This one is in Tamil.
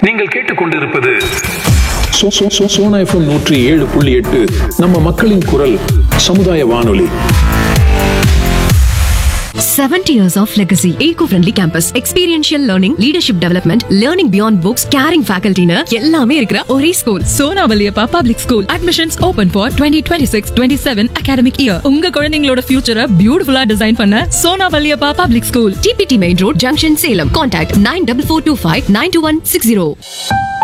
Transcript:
நீங்கள் கேட்டுக்கொண்டிருப்பது சோனா எஃப்எம் 107.8 நம்ம மக்களின் குரல் சமுதாய வானொலி. 70 years of legacy. Eco-friendly campus. Experiential learning, leadership development, learning beyond books, caring faculty னு எல்லாமே இருக்கிற ஒரே school. Sona Valliappa public school. Admissions open for 2026-27 academic year. உங்க குழந்தைகளோட ஃபியூச்சரை பியூட்டிஃபுல்லா டிசைன் பண்ண Sona Valliappa public school. TPT Main Road, Junction, Salem. Contact 9442592160.